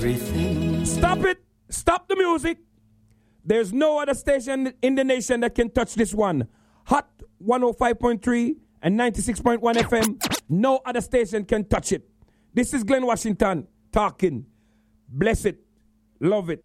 everything. Stop it. Stop the music. There's no other station in the nation that can touch this one. Hot 105.3 and 96.1 FM. No other station can touch it. This is Glenn Washington talking. Bless it. Love it.